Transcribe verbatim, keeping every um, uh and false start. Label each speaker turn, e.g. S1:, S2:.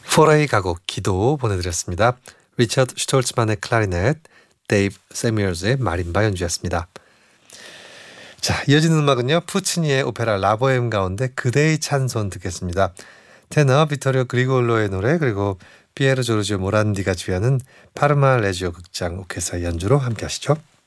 S1: 포레이 가곡 기도 보내드렸습니다. 리처드 슈톨츠만의 클라리넷, 데이브 세뮤얼즈의 마림바 연주였습니다. 자, 이어지는 음악은요. 푸치니의 오페라 라보엠 가운데 그대의 찬손 듣겠습니다. 테너 비토리오 그리골로의 노래, 그리고 피에로 조르지오 모란디가 주연은 파르마 레지오 극장 오케스트라 연주로 함께 하시죠.